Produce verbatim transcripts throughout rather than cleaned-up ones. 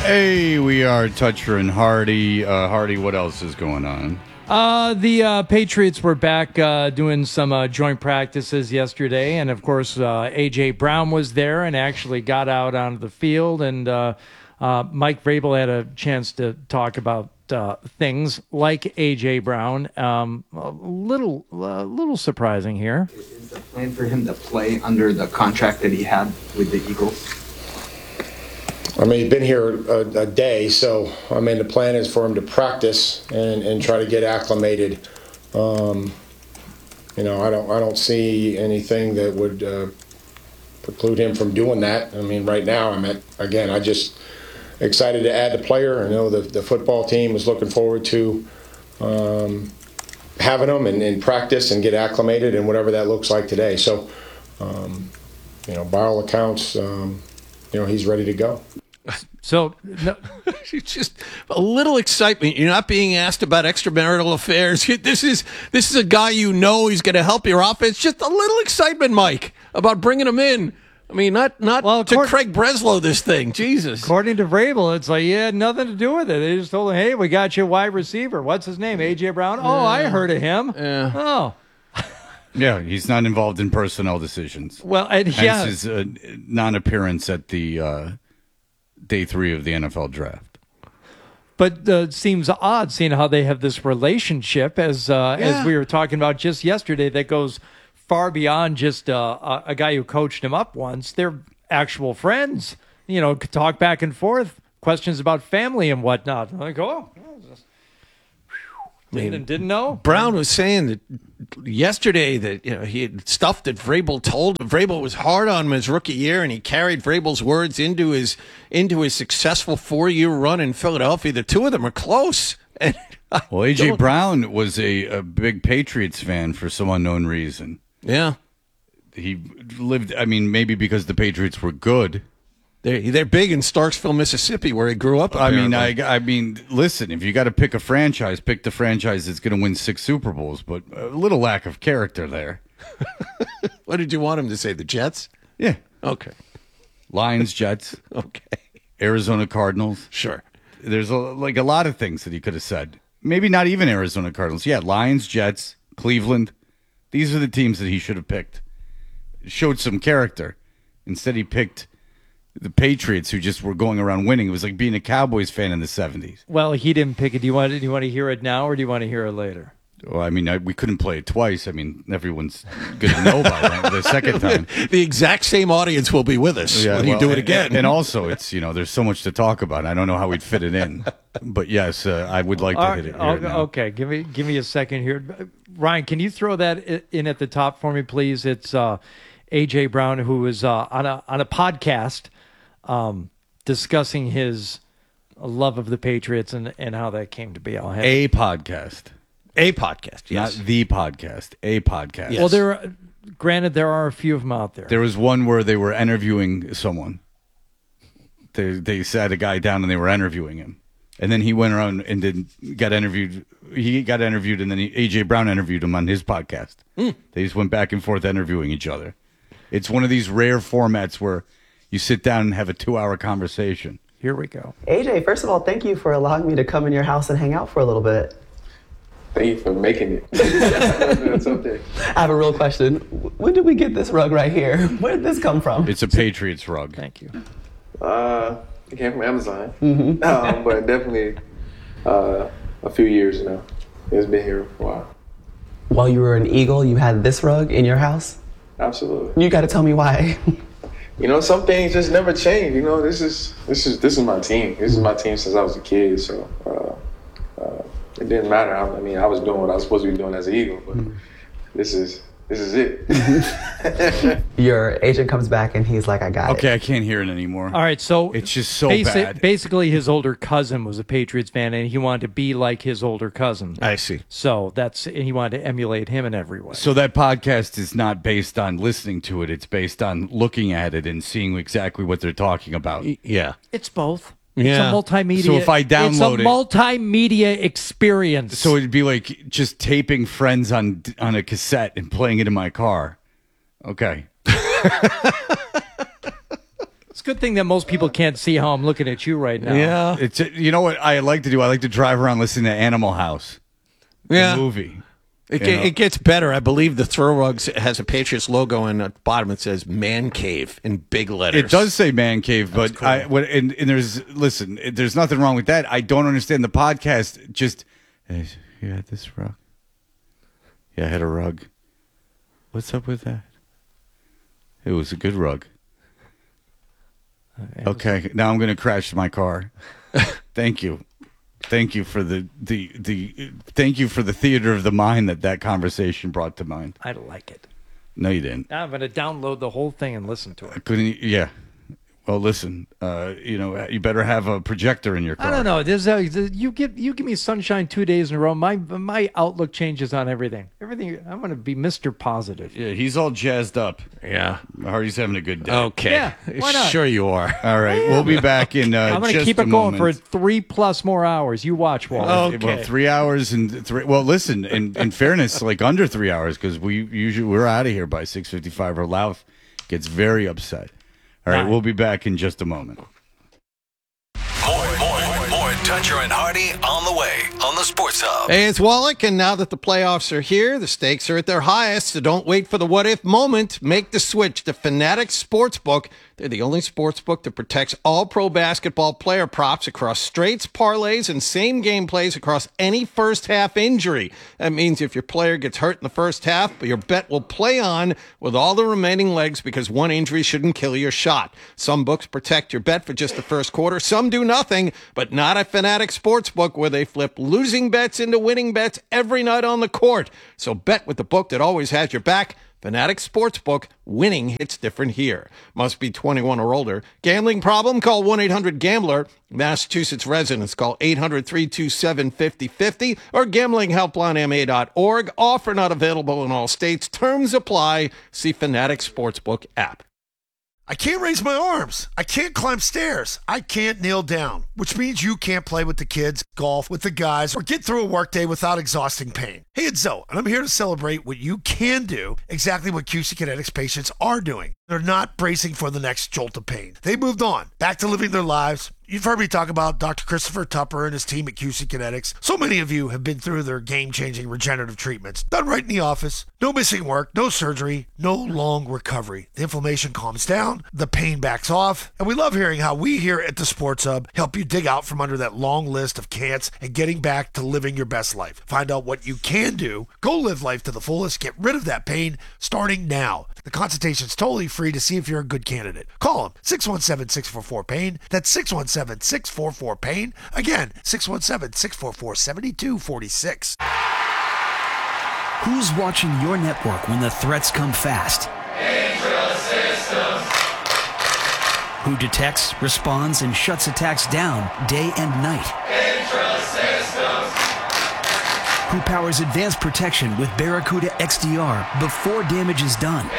Hey, we are Toucher and Hardy. Uh, Hardy, what else is going on? Uh, the uh, Patriots were back uh, doing some uh, joint practices yesterday, and of course, uh, A J. Brown was there and actually got out onto the field, and uh, uh, Mike Vrabel had a chance to talk about uh, things like A J. Brown. Um, a little, a little surprising here. Is the plan for him to play under the contract that he had with the Eagles? I mean, he's been here a, a day, so I mean, the plan is for him to practice and, and try to get acclimated. Um, you know, I don't I don't see anything that would uh, preclude him from doing that. I mean, right now, I'm at, again, I just excited to add the player. I know the the football team is looking forward to um, having him and, and practice and get acclimated and whatever that looks like today. So, um, you know, by all accounts, um, you know, he's ready to go. So, no, it's just a little excitement. You're not being asked about extramarital affairs. This is this is a guy you know he's going to help your offense. Just a little excitement, Mike, about bringing him in. I mean, not not Well, to course- Craig Breslow this thing. Jesus. according to Vrabel, it's like he had nothing to do with it. They just told him, "Hey, we got you a wide receiver. What's his name? A J. Brown. Oh, I heard of him. Yeah. Oh, Yeah, he's not involved in personnel decisions. well, and Hence yeah." his uh, non-appearance at the uh, day three of the N F L draft. But uh, it seems odd seeing how they have this relationship, as uh, Yeah. as we were talking about just yesterday, that goes far beyond just uh, a, a guy who coached him up once. They're actual friends, you know, could talk back and forth, questions about family and whatnot. I'm like, oh, didn't, didn't know. Brown was saying that yesterday that you know he had stuff that Vrabel told him. Vrabel was hard on him his rookie year, and he carried Vrabel's words into his into his successful four year run in Philadelphia. The two of them are close. And I Well, A J. don't- Brown was a, a big Patriots fan for some unknown reason. yeah, He lived, I mean, maybe because the Patriots were good. they're they're big in Starksville, Mississippi, where he grew up. I mean, I, apparently. I mean, listen, if you got to pick a franchise, pick the franchise that's going to win six Super Bowls, but a little lack of character there. What did you want him to say? The Jets? Yeah. Okay, Lions, Jets, okay, Arizona Cardinals. sure. There's a, like a lot of things that he could have said. Maybe not even Arizona Cardinals. Yeah, Lions, Jets, Cleveland. These are the teams that he should have picked. Showed some character. Instead, he picked the Patriots, who just were going around winning. It was like being a Cowboys fan in the seventies. Well, he didn't pick it. Do you want? Do you want to hear it now, or do you want to hear it later? Well, I mean, I, we couldn't play it twice. I mean, everyone's going to know by that the second time. The exact same audience will be with us when you well, do it and- again. And also, it's, you know, there's so much to talk about. I don't know how we'd fit it in. But yes, uh, I would like to All hit it right, here now. okay, give me give me a second here. Ryan, can you throw that i- in at the top for me, please? It's uh, A J. Brown, who is uh, on a on a podcast um, discussing his love of the Patriots and, and how that came to be. I'll have A podcast. a podcast, yes. Not the podcast, a podcast. Yes. Well, there. Are, granted, there are a few of them out there. There was one where they were interviewing someone. They they sat a guy down and they were interviewing him, and then he went around and did got interviewed. He got interviewed, and then he, A J. Brown interviewed him on his podcast. Mm. They just went back and forth interviewing each other. It's one of these rare formats where you sit down and have a two-hour conversation. Here we go. A J, first of all, thank you for allowing me to come in your house and hang out for a little bit. Thank you for making it. That's okay. I have a real question. When did we get this rug right here? Where did this come from? It's a Patriots rug. Thank you. Uh, it came from Amazon, mm-hmm. um, but definitely uh, a few years now. It's been here for a while. While you were an Eagle, you had this rug in your house? Absolutely. You got to tell me why. You know, some things just never change. You know, this is this is this is my team. This is my team since I was a kid. So uh, uh, it didn't matter. How, I mean, I was doing what I was supposed to be doing as an Eagle, but mm-hmm. this is this is it. Your agent comes back and he's like, I got Okay, it. I can't hear it anymore. All right, so It's just so basi- bad. Basically, his older cousin was a Patriots fan, and he wanted to be like his older cousin. I see. So that's and he wanted to emulate him in every way. So that podcast is not based on listening to it. It's based on looking at it and seeing exactly what they're talking about. Yeah. It's both. Yeah. It's a multimedia. So if I download it's a it- multimedia experience. So it'd be like just taping Friends on on a cassette and playing it in my car. Okay. It's a good thing that most people can't see how I'm looking at you right now. Yeah. It's you know what I like to do? I like to drive around listening to Animal House, Yeah. the movie. It, You ge- know? it gets better. I believe the Throw Rugs has a Patriots logo, and at the bottom it says "Man Cave" in big letters. It does say man cave, but I what and, and there's listen, it- there's nothing wrong with that. I don't understand the podcast. Just hey, you had this rug. Yeah, I had a rug. What's up with that? It was a good rug. Okay, now I'm going to crash my car. Thank you. Thank you for the, the the thank you for the theater of the mind that that conversation brought to mind. I like it. No, you didn't. Now I'm going to download the whole thing and listen to I it. couldn't. Yeah. Well, listen. Uh, you know, you better have a projector in your car. I don't know. There's a, you give you give me sunshine two days in a row. My my outlook changes on everything. Everything. I'm going to be Mister Positive. Yeah, he's all jazzed up. Yeah. Hardy's having a good day. Okay. Yeah, why not? Sure you are. All right, we'll be back in. Uh, I'm going to just keep a it going moment. for three plus more hours. You watch, Walter. Oh, Well, Okay. three hours and three. Well, listen. In, in fairness, like under three hours, because we usually we're out of here by six fifty-five. Or Louth gets very upset. All right, Nine. we'll be back in just a moment. More, more, more Toucher and Hardy on the way on the Sports Hub. Hey, it's Wallach, and now that the playoffs are here, the stakes are at their highest, so don't wait for the what-if moment. Make the switch to Fanatics Sportsbook. They're the only sportsbook that protects all pro basketball player props across straights, parlays, and same-game plays across any first-half injury. That means if your player gets hurt in the first half, your bet will play on with all the remaining legs because one injury shouldn't kill your shot. Some books protect your bet for just the first quarter. Some do nothing, but not a Fanatics Sportsbook where they flip losing bets into winning bets every night on the court. So bet with the book that always has your back. Fanatics Sportsbook, winning hits different here. Must be twenty-one or older. Gambling problem? Call one eight hundred gambler. Massachusetts residents call eight hundred, three two seven, five oh five oh or gambling helpline m a dot org. Offer not available in all states. Terms apply. See Fanatics Sportsbook app. I can't raise my arms. I can't climb stairs. I can't kneel down, which means you can't play with the kids, golf with the guys, or get through a workday without exhausting pain. Hey, it's Zoe, and I'm here to celebrate what you can do, exactly what Q C Kinetics patients are doing. They're not bracing for the next jolt of pain. They moved on, back to living their lives. You've heard me talk about Doctor Christopher Tupper and his team at Q C Kinetics. So many of you have been through their game-changing regenerative treatments. Done right in the office. No missing work, no surgery, no long recovery. The inflammation calms down, the pain backs off, and we love hearing how we here at the Sports Hub help you dig out from under that long list of can'ts and getting back to living your best life. Find out what you can do. Go live life to the fullest. Get rid of that pain starting now. The consultation's totally free to see if you're a good candidate. Call them, six one seven, six four four, pain. That's six one seven, six four four, pain. Again, six one seven, six four four, seven two four six. Who's watching your network when the threats come fast? Who detects, responds, and shuts attacks down day and night? Who powers advanced protection with Barracuda X D R before damage is done?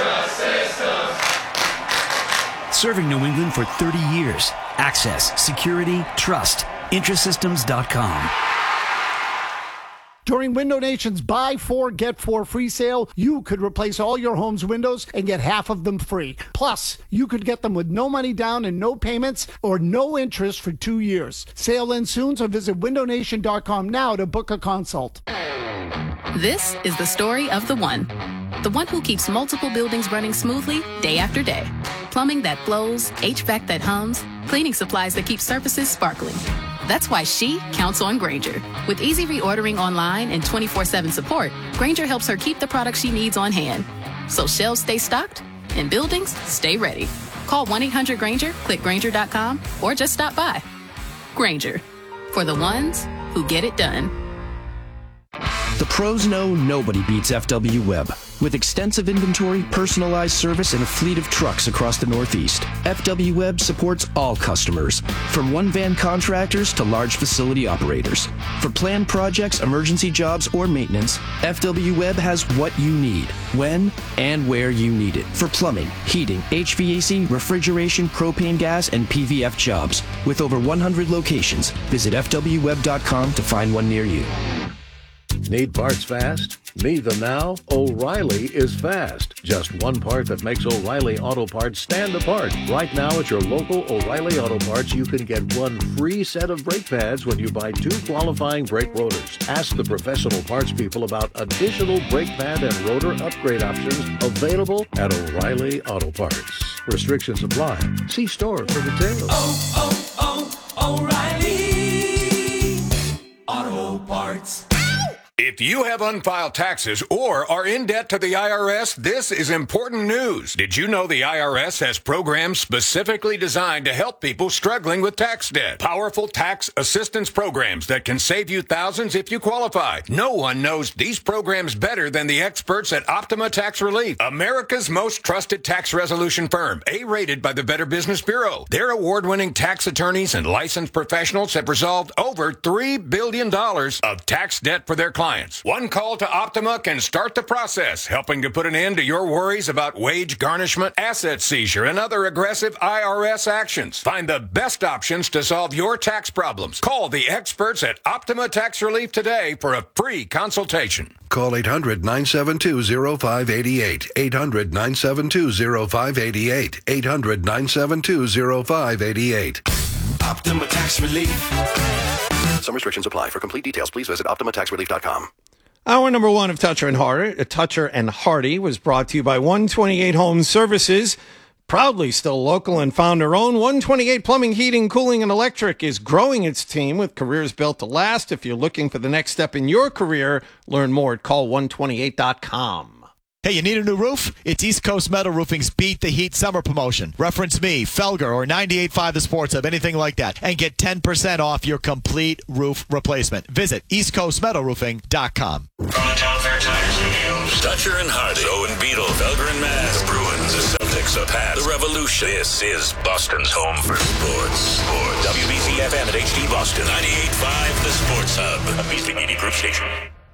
Serving New England for thirty years. Access, security, trust. Intrasystems dot com. During Window Nation's buy four, get four free sale, you could replace all your home's windows and get half of them free. Plus, you could get them with no money down and no payments or no interest for two years. Sale ends soon, so visit window nation dot com now to book a consult. This is the story of the one. The one who keeps multiple buildings running smoothly day after day. Plumbing that flows, H V A C that hums, cleaning supplies that keep surfaces sparkling. That's why she counts on Grainger. With easy reordering online and twenty-four seven support, Grainger helps her keep the products she needs on hand. So shelves stay stocked and buildings stay ready. Call one eight hundred Grainger, click Grainger dot com, or just stop by. Grainger, for the ones who get it done. The pros know nobody beats F W Web. With extensive inventory, personalized service, and a fleet of trucks across the Northeast, F W Web supports all customers, from one-van contractors to large facility operators. For planned projects, emergency jobs, or maintenance, F W Web has what you need, when and where you need it. For plumbing, heating, H V A C, refrigeration, propane gas, and P V F jobs. With over one hundred locations, visit F W web dot com to find one near you. Need parts fast? Need them now? O'Reilly is fast. Just one part that makes O'Reilly Auto Parts stand apart. Right now at your local O'Reilly Auto Parts, you can get one free set of brake pads when you buy two qualifying brake rotors. Ask the professional parts people about additional brake pad and rotor upgrade options available at O'Reilly Auto Parts. Restrictions apply. See store for details. Oh, oh, oh, O'Reilly Auto Parts. If you have unfiled taxes or are in debt to the I R S, this is important news. Did you know the I R S has programs specifically designed to help people struggling with tax debt? Powerful tax assistance programs that can save you thousands if you qualify. No one knows these programs better than the experts at Optima Tax Relief, America's most trusted tax resolution firm, A-rated by the Better Business Bureau. Their award-winning tax attorneys and licensed professionals have resolved over three billion dollars of tax debt for their clients. One call to Optima can start the process, helping to put an end to your worries about wage garnishment, asset seizure, and other aggressive I R S actions. Find the best options to solve your tax problems. Call the experts at Optima Tax Relief today for a free consultation. Call eight hundred, nine seven two, oh five eight eight. eight hundred, nine seven two, oh five eight eight. eight hundred, nine seven two, oh five eight eight. Optima Tax Relief. Some restrictions apply. For complete details, please visit optima tax relief dot com. Hour number one of Toucher and Hardy, uh, Toucher and Hardy was brought to you by one twenty-eight Home Services. Proudly still local and founder-owned, one twenty-eight Plumbing, Heating, Cooling, and Electric is growing its team with careers built to last. If you're looking for the next step in your career, learn more at call one twenty-eight dot com. Hey, you need a new roof? It's East Coast Metal Roofing's Beat the Heat summer promotion. Reference me, Felger, or ninety-eight point five The Sports Hub, anything like that, and get ten percent off your complete roof replacement. Visit east coast metal roofing dot com. From the Town Fair Tires Studios, Dutcher and Hardy, Owen Beetle, Felger and Mass, the Bruins, the Celtics, the Pats, the Revolution. This is Boston's home for sports. Sports. W B C F M at H D Boston, ninety-eight point five The Sports Hub, a Beasley Media Group station.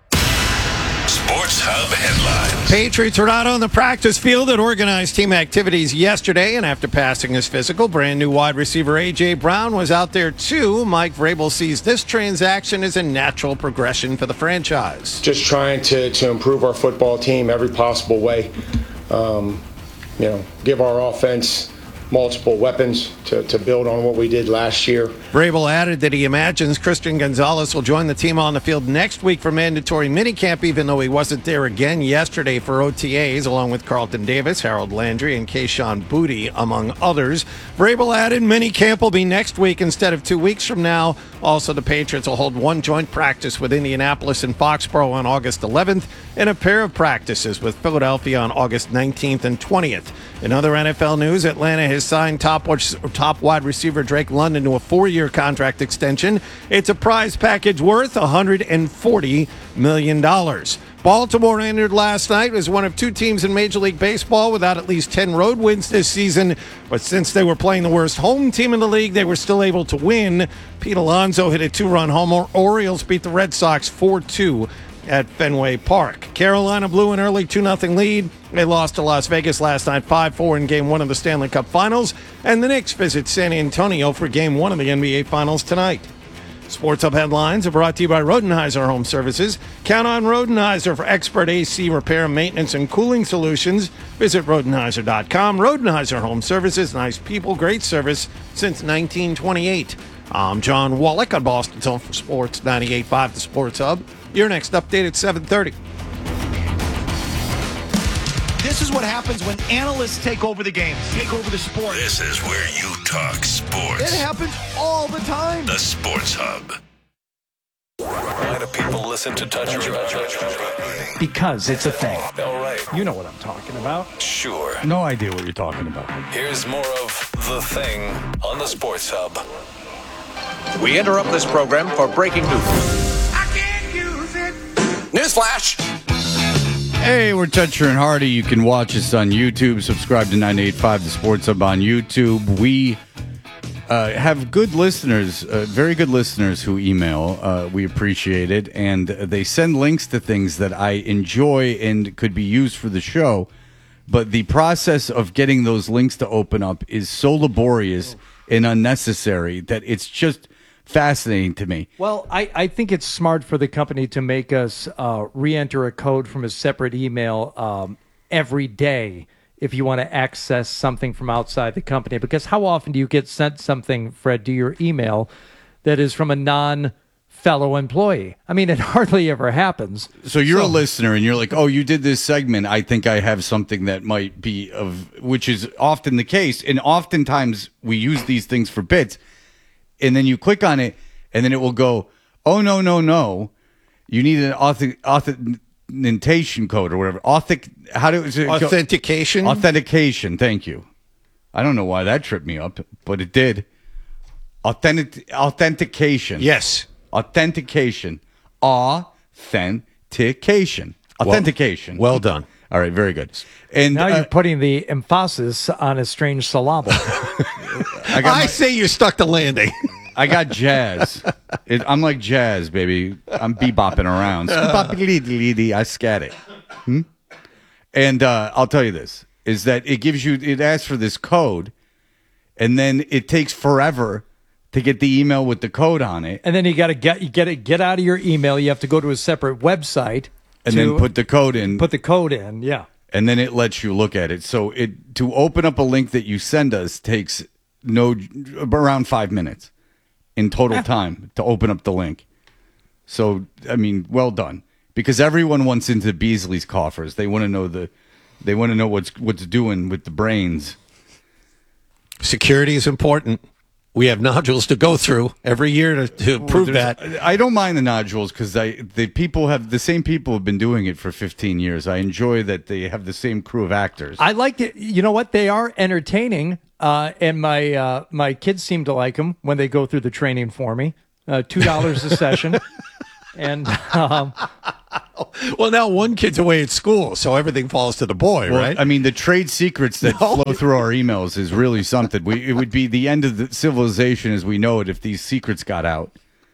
Sports Hub headlines. Patriots are out on the practice field at organized team activities yesterday, and after passing his physical, brand new wide receiver A J. Brown was out there too. Mike Vrabel sees this transaction as a natural progression for the franchise. Just trying to, to improve our football team every possible way. Um, you know, give our offense multiple weapons to, to build on what we did last year. Vrabel added that he imagines Christian Gonzalez will join the team on the field next week for mandatory minicamp, even though he wasn't there again yesterday for O T As, along with Carlton Davis, Harold Landry, and Kayshon Boutte, among others. Vrabel added minicamp will be next week instead of two weeks from now. Also, the Patriots will hold one joint practice with Indianapolis and Foxborough on August eleventh, and a pair of practices with Philadelphia on August nineteenth and twentieth. In other N F L news, Atlanta has signed top, top wide receiver Drake London to a four-year contract extension. It's a prize package worth one hundred forty million dollars. Baltimore entered last night as one of two teams in Major League Baseball without at least ten road wins this season. But since they were playing the worst home team in the league, they were still able to win. Pete Alonso hit a two-run homer. Orioles beat the Red Sox four two at Fenway Park. Carolina blew an early two nothing lead. They lost to Las Vegas last night five four in Game one of the Stanley Cup Finals. And the Knicks visit San Antonio for Game one of the N B A Finals tonight. Sports Hub headlines are brought to you by Rodenheiser Home Services. Count on Rodenheiser for expert A C repair, maintenance, and cooling solutions. Visit Rodenheiser dot com. Rodenheiser Home Services, nice people, great service since nineteen twenty-eight. I'm John Wallach on Boston's Home for Sports, ninety-eight point five The Sports Hub. Your next update at seven thirty. This is what happens when analysts take over the game, take over the sport. This is where you talk sports. It happens all the time. The Sports Hub. Why do people listen to Toucher and Hardy? Because it's a thing. All right. You know what I'm talking about. Sure. No idea what you're talking about. Here's more of The Thing on the Sports Hub. We interrupt this program for breaking news. I can't use it. Newsflash. Hey, we're Toucher and Hardy. You can watch us on YouTube. Subscribe to ninety-eight point five The Sports Hub on YouTube. We uh, have good listeners, uh, very good listeners who email. Uh, we appreciate it. And they send links to things that I enjoy and could be used for the show. But the process of getting those links to open up is so laborious and unnecessary that it's just fascinating to me. Well, I, I think it's smart for the company to make us uh, re-enter a code from a separate email um, every day if you want to access something from outside the company. Because how often do you get sent something, Fred, to your email that is from a non-fellow employee? I mean, it hardly ever happens. So you're so, a listener and you're like, oh, you did this segment. I think I have something that might be of, which is often the case. And oftentimes we use these things for bits. And then you click on it and then it will go, oh, no, no, no. You need an auth- authentication code or whatever. Auth- how do is it Authentication? Go? Authentication. Thank you. I don't know why that tripped me up, but it did. Authentic- authentication. Yes. Authentication. Authentication. Authentication. Well, well done. All right, very good. And now uh, you're putting the emphasis on a strange syllable. I, got I my, say you stuck the landing. I got jazz. It, I'm like jazz, baby. I'm bebopping around. I scat it. Hmm? And uh, I'll tell you this, is that it gives you, it asks for this code, and then it takes forever to get the email with the code on it. And then you got to get you get it get out of your email. You have to go to a separate website. And to then put the code in. Put the code in, yeah. And then it lets you look at it. So it to open up a link that you send us takes no around five minutes in total time to open up the link. So I mean, well done, because everyone wants into Beasley's coffers. They want to know the, they want to know what's what's doing with the brains. Security is important. We have nodules to go through every year to, to prove well, that. I don't mind the nodules because I the people have the same people have been doing it for fifteen years. I enjoy that they have the same crew of actors. I like it. You know what? They are entertaining, uh, and my uh, my kids seem to like them when they go through the training for me. Uh, Two dollars a session, and um, well, now one kid's away at school, so everything falls to the boy, well, right? I mean, the trade secrets that No. flow through our emails is really something. We it would be the end of the civilization as we know it if these secrets got out.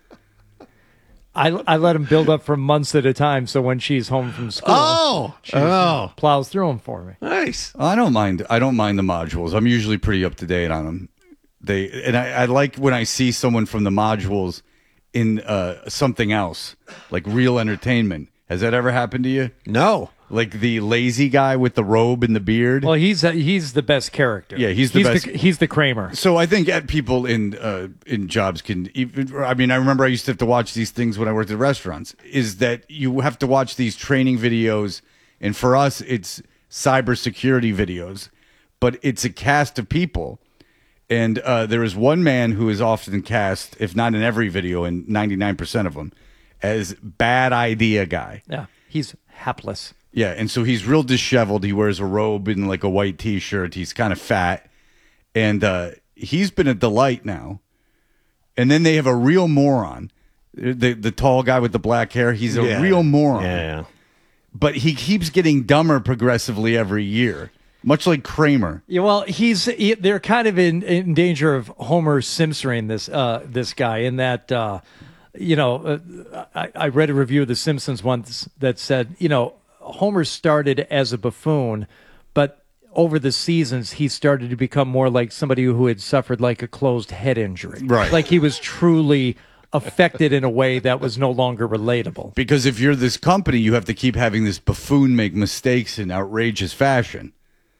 I, I let them build up for months at a time, so when she's home from school, Oh, she oh. plows through them for me. Nice. I don't mind. I don't mind the modules. I'm usually pretty up to date on them. They and I, I like when I see someone from the modules in uh, something else, like Real Entertainment. Has that ever happened to you? No. Like the lazy guy with the robe and the beard. Well, he's uh, he's the best character. Yeah, he's the he's best. The, he's the Kramer. So I think at people in uh, in jobs can even. I mean, I remember I used to have to watch these things when I worked at restaurants. Is that you have to watch these training videos, and for us, it's cybersecurity videos, but it's a cast of people. And uh, there is one man who is often cast, if not in every video, in ninety-nine percent of them, as bad idea guy. Yeah, he's hapless. Yeah, and so he's real disheveled. He wears a robe and like a white T-shirt. He's kind of fat. And uh, he's been a delight now. And then they have a real moron. The the tall guy with the black hair, he's a Yeah. real moron. Yeah. But he keeps getting dumber progressively every year, much like Kramer. Yeah, well, he's he, they're kind of in, in danger of Homer Simpsoning this uh, this guy in that uh, you know uh, I, I read a review of The Simpsons once that said you know Homer started as a buffoon, but over the seasons he started to become more like somebody who had suffered like a closed head injury, Right. Like he was truly affected in a way that was no longer relatable. Because if you're this company, you have to keep having this buffoon make mistakes in outrageous fashion.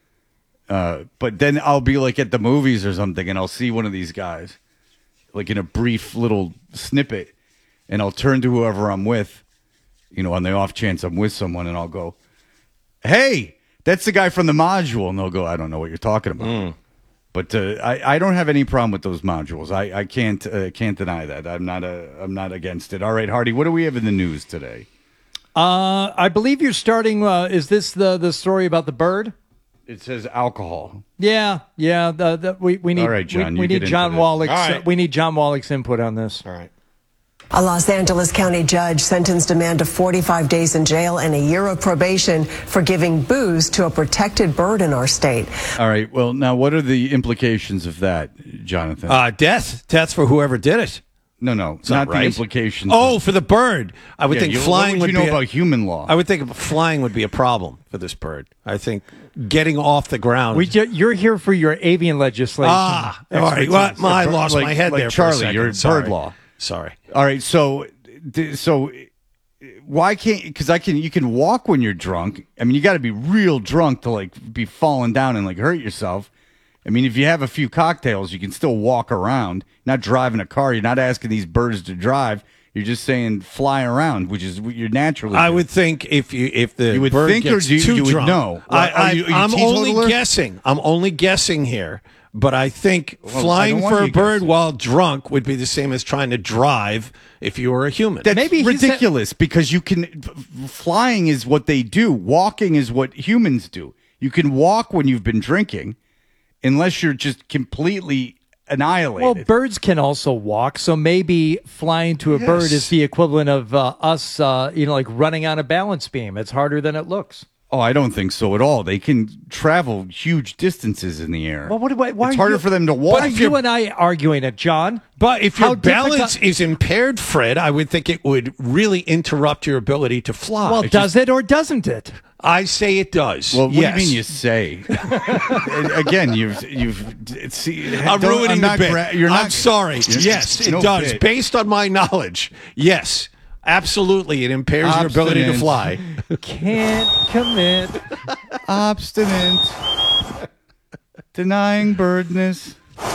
Uh, but then I'll be like at the movies or something, and I'll see one of these guys, like in a brief little snippet, and I'll turn to whoever I'm with, you know, on the off chance I'm with someone, and I'll go, "Hey, that's the guy from the module," and they'll go, "I don't know what you're talking about." Mm. But uh, I, I don't have any problem with those modules. I, I can't uh, can't deny that. I'm not a I'm not against it. All right, Hardy, what do we have in the news today? Uh, I believe you're starting. Uh, is this the the story about the bird? It says alcohol. Yeah, yeah. The, the, we we need All right, John, we, we you need get John into this. Wallach's All right. uh, we need John Wallach's input on this. All right. A Los Angeles County judge sentenced a man to forty-five days in jail and a year of probation for giving booze to a protected bird in our state. All right. Well, now what are the implications of that, Jonathan? Uh, death. Death for whoever did it. No, no, It's not not right. the implications. Oh, for the bird. I would Yeah, think you- flying what would you would know be about human law? I would think flying would be a problem for this bird. I think getting off the ground. We ju- you're here for your avian legislation. Ah, all right. Well, I lost Like- my head like there Charlie, for a second. you're Sorry. bird law. Sorry. All right, so d- so why can't because I can you can walk when you're drunk. I mean, you got to be real drunk to like be falling down and like hurt yourself. I mean, if you have a few cocktails, you can still walk around. You're not driving a car. You're not asking these birds to drive. You're just saying fly around, which is what you're naturally. I do. would think if you if the You would bird think or gets do you- too you would drunk, know? I, Are I, you- are you I'm only teetotaler? guessing. I'm only guessing here, but I think Well, I flying don't want for a you bird guessing. while drunk would be the same as trying to drive if you were a human. That's Maybe he said- ridiculous because you can. f- Flying is what they do. Walking is what humans do. You can walk when you've been drinking, unless you're just completely annihilated. Well, birds can also walk, so maybe flying to a bird Yes. is the equivalent of uh, us, uh, you know, like running on a balance beam. It's harder than it looks. Oh, I don't think so at all. They can travel huge distances in the air. Well, what, why, why it's are harder you- for them to Why walk. are you and I arguing it, John? But if How your balance difficult- is impaired, Fred, I would think it would really interrupt your ability to fly. Well, It does it or doesn't it? I say it does. Well, what yes. do you mean you say? And again, you've you've see. I'm don't- ruining not the bit. gra- you're not, I'm sorry. You're- Yes, it no does. bit. Based on my knowledge, yes, absolutely, it impairs your ability to Obstinate. fly. Can't commit. Obstinate, denying birdness,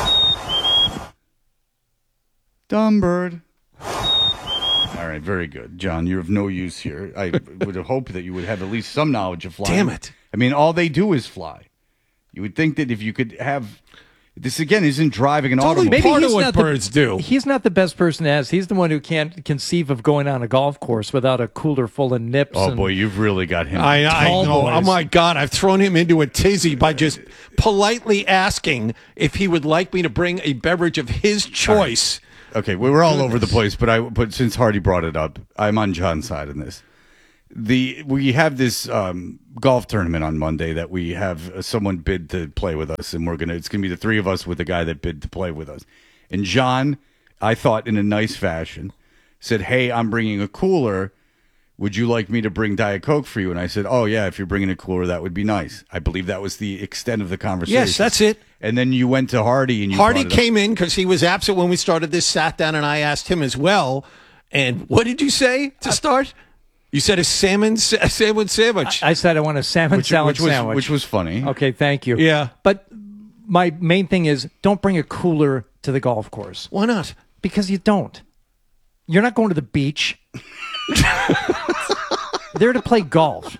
dumb bird. All right, very good, John. You're of no use here. I would have hoped that you would have at least some knowledge of flying. Damn it. I mean, all they do is fly. You would think that if you could have this again isn't driving an automobile. Maybe part he's of what not birds the, do. He's not the best person to ask. He's the one who can't conceive of going on a golf course without a cooler full of nips. Oh and boy, you've really got him. I, I Tall know. Oh boys. my God, I've thrown him into a tizzy by just politely asking if he would like me to bring a beverage of his choice. Okay, we were all over the place, but I but since Hardy brought it up, I'm on John's side in this. The we have this um, golf tournament on Monday that we have uh, someone bid to play with us, and we're gonna it's gonna be the three of us with the guy that bid to play with us. And John, I thought in a nice fashion, said, "Hey, I'm bringing a cooler. Would you like me to bring Diet Coke for you?" And I said, "Oh yeah, if you're bringing a cooler, that would be nice." I believe that was the extent of the conversation. Yes, that's it. And then you went to Hardy, and you Hardy brought it up. came in because he was absent when we started this, sat down, and I asked him as well. And what did you say to start? You said a salmon, a salmon sandwich. I said I want a salmon which, salad which was sandwich. which was funny. Okay, thank you. Yeah. But my main thing is don't bring a cooler to the golf course. Why not? Because you don't. You're not going to the beach. There to play golf.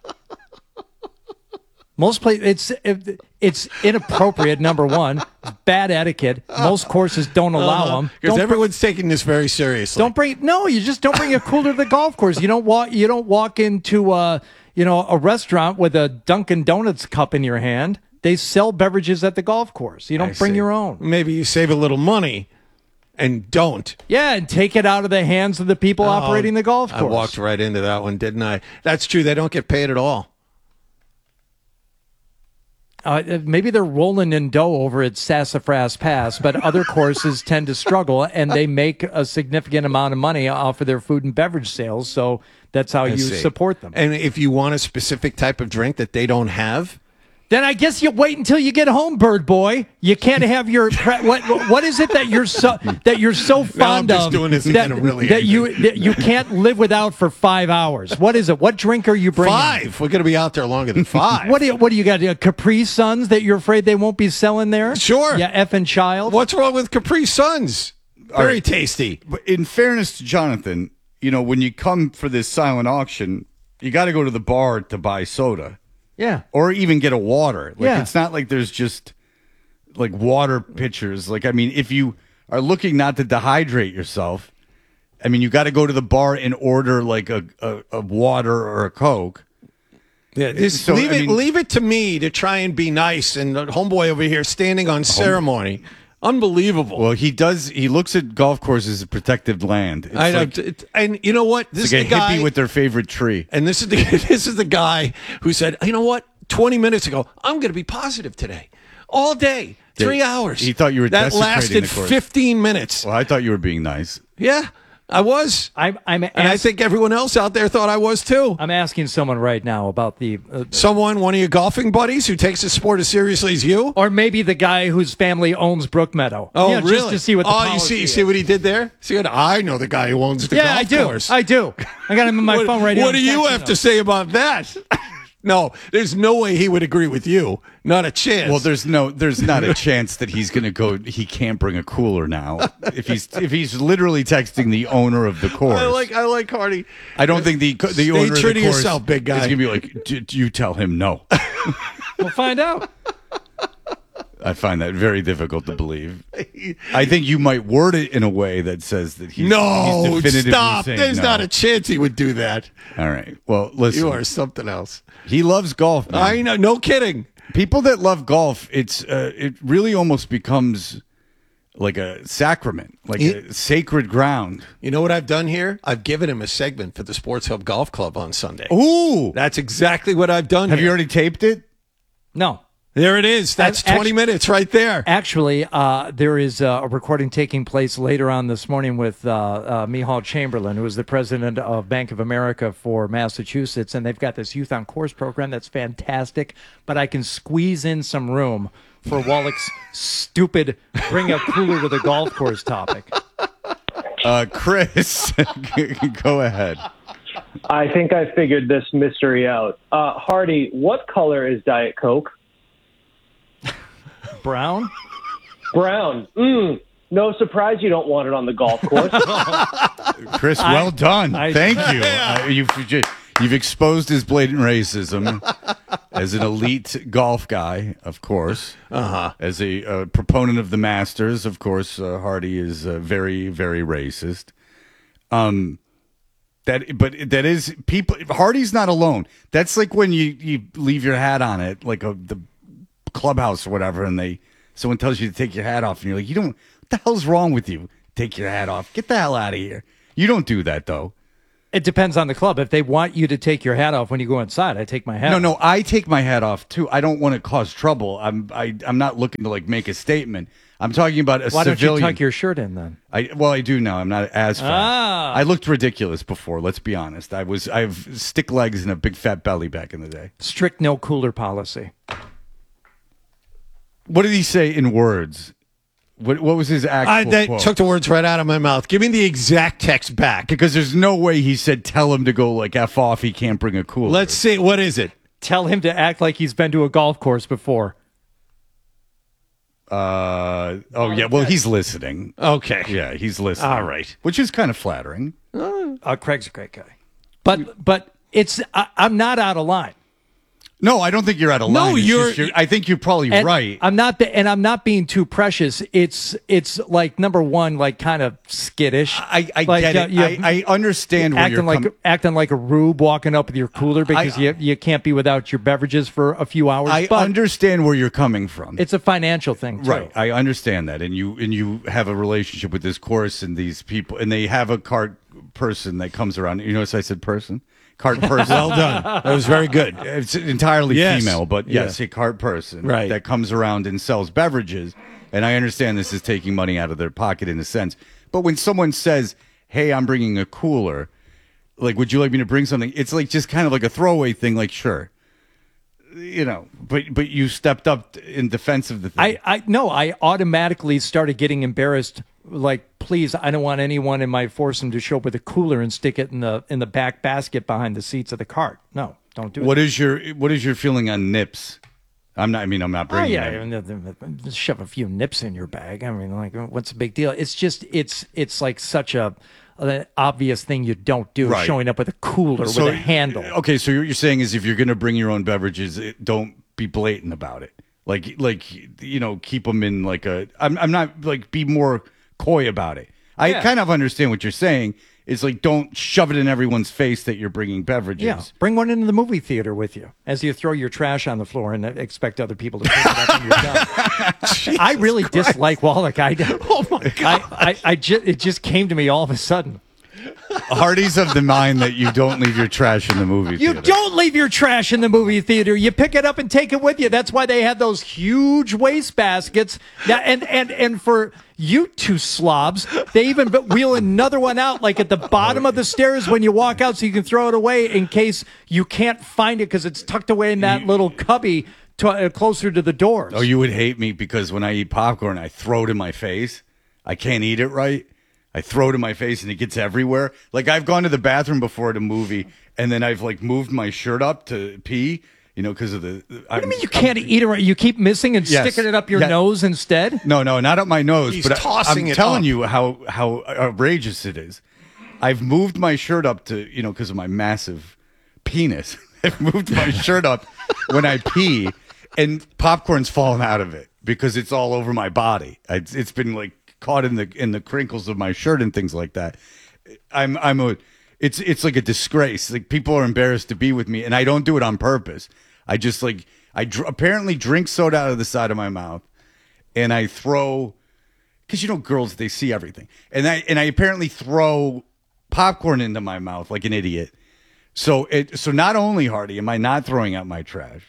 Most play it's it's inappropriate. Number one, bad etiquette. Most courses don't allow them. Because Don't everyone's taking this very seriously. Don't bring no. You just don't bring a cooler to the golf course. You don't walk. You don't walk into uh you know a restaurant with a Dunkin' Donuts cup in your hand. They sell beverages at the golf course. You don't I bring see. your own. Maybe you save a little money and don't. Yeah, and take it out of the hands of the people Oh, operating the golf course. I walked right into that one, didn't I? That's true. They don't get paid at all. Uh, maybe they're rolling in dough over at Sassafras Pass, but other courses tend to struggle, and they make a significant amount of money off of their food and beverage sales. So that's how I you see. support them. And if you want a specific type of drink that they don't have, Then I guess you wait until you get home, bird boy. You can't have your pre- what? What is it that you're so that you're so fond just of doing this that, again, I'm really that you that you can't live without for five hours? What is it? What drink are you bringing? five. We're going to be out there longer than five. What do you, what do you got? Uh, Capri Suns that you're afraid they won't be selling there? Sure. Yeah, effing child. What's wrong with Capri Suns? All Very right. tasty. But in fairness to Jonathan, you know, when you come for this silent auction, you got to go to the bar to buy soda. Yeah. Or even get a water. Like, Yeah. it's not like there's just like water pitchers. Like, I mean, if you are looking not to dehydrate yourself, I mean, you got to go to the bar and order like a, a, a water or a Coke. Yeah, this, So, leave I it. mean- leave it to me to try and be nice. And the homeboy over here standing on ceremony, unbelievable. Well, he does. He looks at golf courses as protected land. It's I know, like, it- and you know what? This it's like is a the guy hippie with their favorite tree. And this is the this is the guy who said, "You know what? twenty minutes ago, I'm going to be positive today. all day, three hours. He thought you were that desecrating lasted the course. fifteen minutes. Well, I thought you were being nice. Yeah, I was. I'm, I'm and I think everyone else out there thought I was too. I'm asking someone right now about the uh, someone, one of your golfing buddies who takes the sport as seriously as you, or maybe the guy whose family owns Brook Meadow. Oh, You know, really? Just to see what the oh, you policy see, you is. see what he did there? See what I know the guy who owns the Yeah, golf I do. course. I do. I got him in my what, phone right here. What do I'm you texting have him. to say about that? No, there's no way he would agree with you. Not a chance. Well, there's no, there's not a chance that he's going to go. He can't bring a cooler now. If he's, if he's literally texting the owner of the course. I like, I like Hardy. I don't think the the Stay owner true of the to course yourself, big guy. is going to be like, "D- d- you tell him no. We'll find out. I find that very difficult to believe. I think you might word it in a way that says that he's, no, he's definitively stop. saying There's no. not a chance he would do that. All right. Well, listen. You are something else. He loves golf. Man. I know. No kidding. People that love golf, it's uh, it really almost becomes like a sacrament, like It- a sacred ground. You know what I've done here? I've given him a segment for the Sports Hub Golf Club on Sunday. Ooh, That's exactly what I've done. have here. you already taped it? No. There it is. That's I've twenty actu- minutes right there. Actually, uh, there is uh, a recording taking place later on this morning with uh, uh, Mihal Chamberlain, who is the president of Bank of America for Massachusetts, and they've got this Youth on Course program that's fantastic, but I can squeeze in some room for Wallach's stupid bring a cooler to the golf course topic. Uh, Chris, go ahead. I think I figured this mystery out. Uh, Hardy, what color is Diet Coke? Brown? Brown. Mm. No surprise you don't want it on the golf course. Chris, well I- done. I- Thank you. Uh, you've you've exposed his blatant racism as an elite golf guy, of course. Uh-huh. As a uh, proponent of the Masters, of course, uh, Hardy is uh, very, very racist. Um, that, but that is people. Hardy's not alone. That's like when you you leave your hat on at like a the clubhouse or whatever, and they someone tells you to take your hat off, and you're like, you don't. What the hell's wrong with you? Take your hat off. Get the hell out of here. You don't do that though. It depends on the club. If they want you to take your hat off when you go inside, I take my hat No, off. no, I take my hat off too. I don't want to cause trouble. I'm I, I'm not looking to like make a statement. I'm talking about a Why civilian. don't you tuck your shirt in then? I well, I do now. I'm not as fat. Ah. I looked ridiculous before. Let's be honest. I was I have stick legs and a big fat belly back in the day. Strict no cooler policy. What did he say in words? What what was his actual I they quote? took the words right out of my mouth. Give me the exact text back. Because there's no way he said tell him to go like F off. He can't bring a cooler. Let's see. What is it? Tell him to act like he's been to a golf course before. Uh oh yeah. Well, he's listening. Okay. Yeah, he's listening. All right. Which is kind of flattering. Uh, Craig's a great guy. But but it's I, I'm not out of line. No, I don't think you're out of No, line. It's you're- just you're- I think you're probably And right. I'm not, be- and I'm not being too precious. It's, it's like number one, like kind of skittish. I, I like, get uh, it. you- I, I understand where acting you're like coming. acting like a rube, walking up with your cooler because I- you you can't be without your beverages for a few hours. I but understand where you're coming from. it's a financial thing, too. Right, I understand that, and you and you have a relationship with this course and these people, and they have a cart person that comes around. You notice I said person, cart person. Well done. That was very good. It's entirely Yes. female, but yes, Yeah. a cart person Right. that comes around and sells beverages. And I understand this is taking money out of their pocket in a sense. But when someone says, "Hey, I'm bringing a cooler," like, would you like me to bring something? It's like just kind of like a throwaway thing. Like, sure. You know, but but you stepped up in defense of the thing. I, I no, I automatically started getting embarrassed. Like, please, I don't want anyone in my foursome to show up with a cooler and stick it in the in the back basket behind the seats of the cart. No, don't do What it. is your what is your feeling on nips? I'm not. I mean, I'm not Oh bringing. yeah, them. I mean, just shove a few nips in your bag. I mean, like, what's the big deal? It's just, it's, it's like such a, an obvious thing you don't do. Right. Showing up with a cooler So, with a handle. Okay, so what you're saying is if you're going to bring your own beverages, it, don't be blatant about it. Like, like you know, keep them in like a. I'm, I'm not like be more coy about it. I Yeah. kind of understand what you're saying. It's like don't shove it in everyone's face that you're bringing beverages. Yeah, bring one into the movie theater with you as you throw your trash on the floor and expect other people to pick it up when you're done. I really dislike Wallach. I, oh my god! I, I, I just, it just came to me all of a sudden. Hardy's of the mind that you don't leave your trash in the movie You theater. don't leave your trash in the movie theater. You pick it up and take it with you. That's why they had those huge waste baskets. Now, and, and, and for you two slobs, they even wheel another one out like at the bottom of the stairs when you walk out so you can throw it away in case you can't find it because it's tucked away in that little cubby to, uh, closer to the doors. Oh, you would hate me because when I eat popcorn, I throw it in my face. I can't eat it right. I throw it in my face and it gets everywhere. Like I've gone to the bathroom before at a movie and then I've like moved my shirt up to pee, you know, because of the. What do you mean you can't eat it right? You keep missing and Yes. sticking it up your Yeah. nose instead? No, no, not up my nose. He's but tossing I'm it telling up. you how how outrageous it is. I've moved my shirt up to you know because of my massive penis. I've moved my shirt up when I pee, and popcorn's fallen out of it because it's all over my body. It's, it's been like caught in the in the crinkles of my shirt and things like that. I'm I'm a it's it's like a disgrace. Like people are embarrassed to be with me, and I don't do it on purpose. I just like I dr- apparently drink soda out of the side of my mouth, and I throw because you know girls they see everything, and I and I apparently throw popcorn into my mouth like an idiot. So it so not only Hardy am I not throwing out my trash,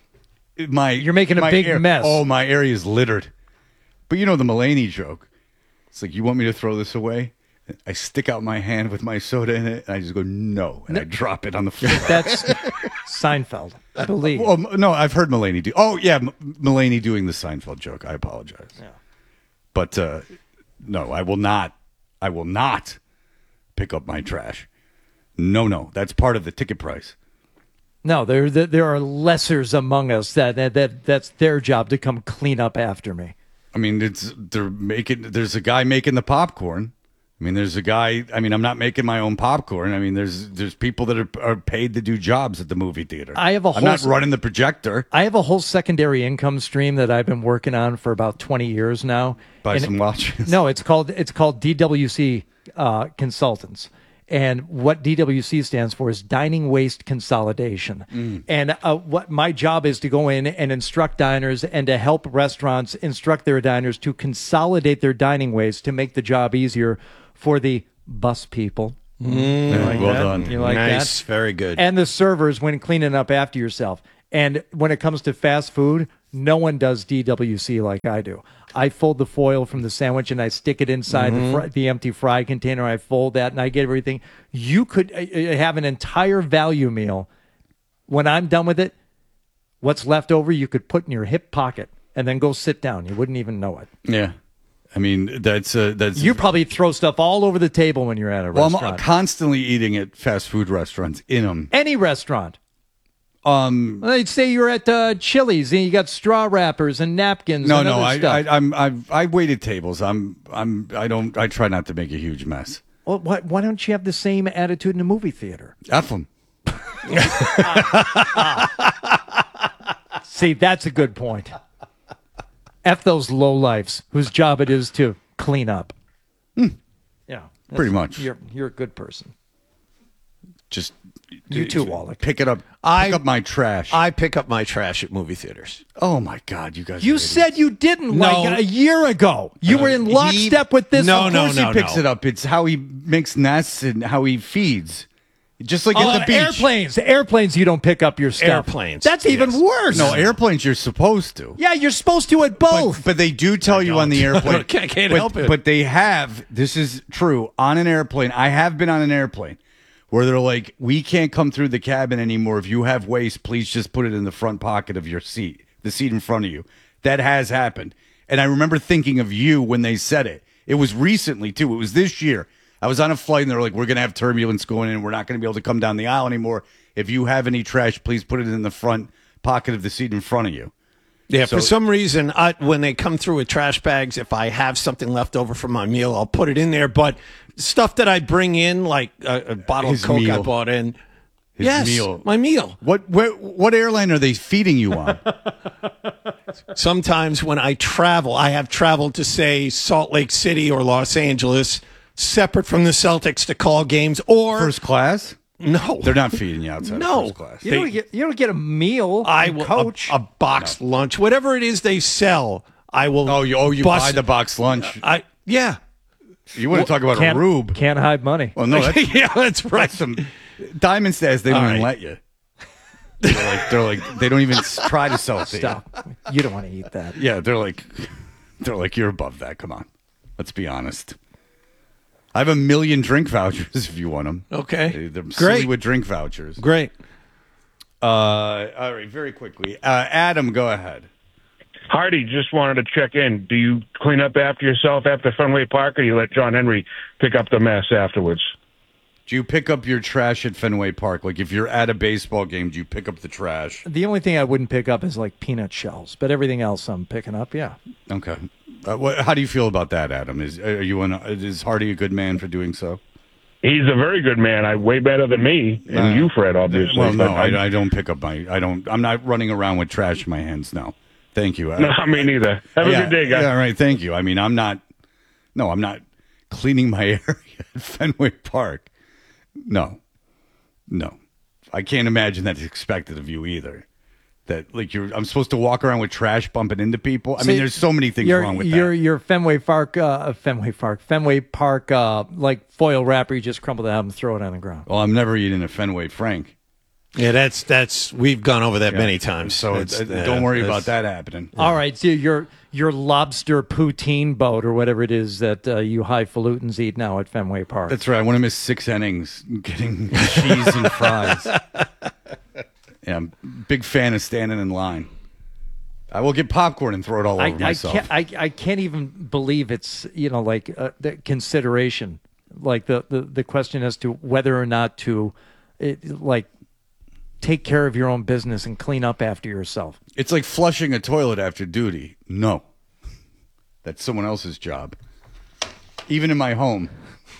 my You're making a my big air- mess. Oh, my area is littered. But you know the Mulaney joke. It's like, you want me to throw this away? I stick out my hand with my soda in it, and I just go, no, and I drop it on the floor. That's Seinfeld, I believe. Well, no, I've heard Mulaney do. Oh, yeah, M- Mulaney doing the Seinfeld joke. I apologize. Yeah. But uh, no, I will not. I will not pick up my trash. No, no, that's part of the ticket price. No, there there there are lessers among us that, that that that's their job to come clean up after me. I mean, it's they're making. There's a guy making the popcorn. I mean, there's a guy. I mean, I'm not making my own popcorn. I mean, there's there's people that are, are paid to do jobs at the movie theater. I have a I'm whole not running the projector. I have a whole secondary income stream that I've been working on for about twenty years now. Buy And- some watches. No, it's called it's called D W C uh, Consultants. And what D W C stands for is Dining Waste Consolidation. Mm. And uh, what my job is to go in and instruct diners and to help restaurants instruct their diners to consolidate their dining waste to make the job easier for the bus people. Mm. You like Well that? done. You like Nice. that? Very good. And the servers when cleaning up after yourself. And when it comes to fast food, no one does D W C like I do. I fold the foil from the sandwich and I stick it inside Mhm. the, fr- the empty fry container. I fold that and I get everything. You could uh, uh, have an entire value meal. When I'm done with it, what's left over you could put in your hip pocket and then go sit down. You wouldn't even know it. Yeah, I mean that's uh, that's. You probably throw stuff all over the table when you're at a well, I'm restaurant. constantly eating at fast food restaurants in them. Any restaurant. Um, Well, they'd say you're at uh, Chili's and you got straw wrappers and napkins. no, and no, other I, stuff. I, I'm, I've, I waited tables. I'm, I'm, I don't, I try not to make a huge mess. Well, why, why don't you have the same attitude in a movie theater? F them. See, that's a good point. F those lowlifes whose job it is to clean up. Hmm. Yeah, that's- Pretty much. You're you're a good person. Just You too, Wallach. Pick it up. I pick up my trash. I pick up my trash at movie theaters. Oh my God, you guys! You said you didn't No. like a year ago. You were in He- lockstep with this. No, of no, course no, he picks no. it up. It's how he makes nests and how he feeds. Just like Oh, at the beach. airplanes. Airplanes, you don't pick up your stuff. Airplanes, That's even yes. worse. No, airplanes you're supposed to. Yeah, you're supposed to at both. But, but they do tell you on the airplane. I can't- I can't but, help it. But they have, this is true, on an airplane. I have been on an airplane where they're like, we can't come through the cabin anymore. If you have waste, please just put it in the front pocket of your seat, the seat in front of you. That has happened. And I remember thinking of you when they said it. It was recently, too. It was this year. I was on a flight and they're like, we're going to have turbulence going in. We're not going to be able to come down the aisle anymore. If you have any trash, please put it in the front pocket of the seat in front of you. Yeah, So- for some reason, I, when they come through with trash bags, if I have something left over from my meal, I'll put it in there. But stuff that I bring in, like a, a bottle His of Coke I meal. bought in. His yes, meal. my meal. What, where, what airline are they feeding you on? Sometimes when I travel, I have traveled to, say, Salt Lake City or Los Angeles, separate from the Celtics to call games, or First class? no, They're not feeding you outside No. of first class. You don't get you don't get a meal. I from will coach. a, a boxed lunch, whatever it is they sell. I will. Oh, you, oh, you bust- buy the box lunch. I yeah. You want to talk about Can't- a rube? Can't hide money. Well, no, that's, yeah, that's right. that's some Diamond says they don't All even right. let you. They're like, they're like, they don't even s- try to sell it to you. Stop. You don't want to eat that. Yeah, they're like, they're like, you're above that. Come on, let's be honest. I have a million drink vouchers if you want them. Okay. They're Great. silly with drink vouchers. Great. Uh, all right, very quickly. Uh, Adam, go ahead. Hardy, just wanted to check in. Do you clean up after yourself after Fenway Park, or do you let John Henry pick up the mess afterwards? Do you pick up your trash at Fenway Park? Like if you're at a baseball game, do you pick up the trash? The only thing I wouldn't pick up is like peanut shells, but everything else I'm picking up. Yeah. Okay. Uh, what, how do you feel about that, Adam? Is are you an, is Hardy a good man for doing so? He's a very good man. I way better than me and Uh, you, Fred. Obviously. Well, no, but I- I, I don't pick up my. I don't. I'm not running around with trash in my hands. No, thank you. No, me neither. Have a yeah, good day, guys. Yeah, all right. Thank you. I mean, I'm not. No, I'm not cleaning my area at Fenway Park. No, no, I can't imagine that's expected of you either. That like you're. I'm supposed to walk around with trash bumping into people. I See, mean, there's so many things your, wrong with your, that. Your Fenway Park, uh, Fenway Park, Fenway Park, uh, like foil wrapper, you just crumble that up and throw it on the ground. Well, I'm never eating a Fenway Frank. Yeah, that's that's we've gone over that Yeah. many times. So That's- uh, uh, don't worry that's- about that happening. All right, so your your lobster poutine boat or whatever it is that uh, you highfalutins eat now at Fenway Park. That's right. I want to miss six innings getting cheese and fries. Yeah, I'm a big fan of standing in line. I will get popcorn and throw it all over I, I myself. can't. I, I can't even believe it's you know like uh, the consideration, like the, the the question as to whether or not to, it, like, take care of your own business and clean up after yourself. It's like flushing a toilet after duty. No, that's someone else's job. Even in my home,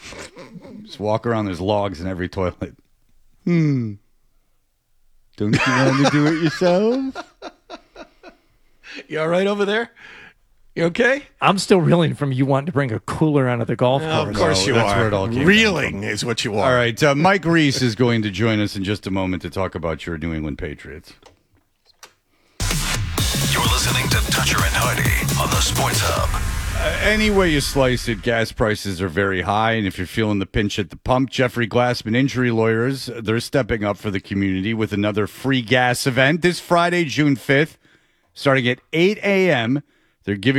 just walk around. There's logs in every toilet. Hmm. Don't you want to do it yourself? You all right over there? You okay? I'm still reeling from you wanting to bring a cooler onto the golf Oh, course. of course you that's are. where it all came Reeling is what you are. All right, uh, Mike Reese is going to join us in just a moment to talk about your New England Patriots. You're listening to Dutcher and Hardy on the Sports Hub. Uh, any way you slice it, gas prices are very high, and if you're feeling the pinch at the pump, Jeffrey Glassman Injury Lawyers, they're stepping up for the community with another free gas event this Friday, June fifth, starting at eight a.m. They're giving